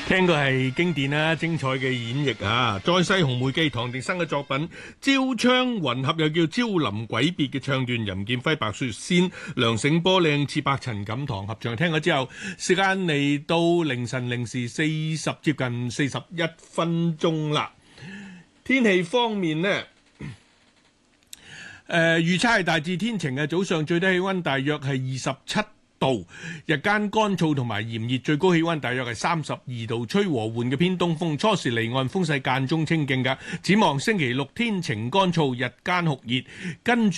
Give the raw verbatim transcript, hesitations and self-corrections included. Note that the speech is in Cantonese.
聽過係經典啦，精彩嘅演繹啊！再世紅梅記唐滌生嘅作品《朝窗雲合》，又叫《朝林鬼別》嘅唱段，任劍輝、白雪仙、梁醒波、靚次伯、陳錦棠合唱。聽咗之後，時間嚟到凌晨零時四十，接近四十一分鐘啦。天氣方面呢，誒預測係大致天晴嘅，早上最低氣溫大約係二十七度，日間乾燥同埋炎熱，最高氣溫大約係三十二度，吹和緩嘅偏東風，初時離岸風勢間中清勁㗎。展望星期六天晴乾燥，日間酷熱，跟住